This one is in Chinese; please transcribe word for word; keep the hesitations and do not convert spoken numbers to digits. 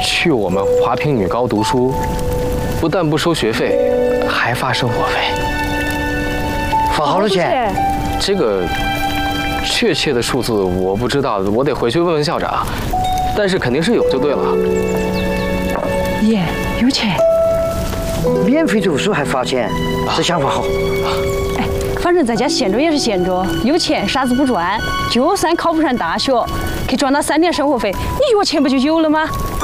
去我们华坪女高读书，不但不收学费，还发生活费。 发好多钱？ 这个确切的数字我不知道，我得回去问问校长。但是肯定是有就对了。 爷有钱， 免费读书还发钱，这想法好。 哎，反正在家闲着也是闲着，有钱啥子不赚，就算考不上大学，可以赚到三年生活费，你月钱不就有了吗？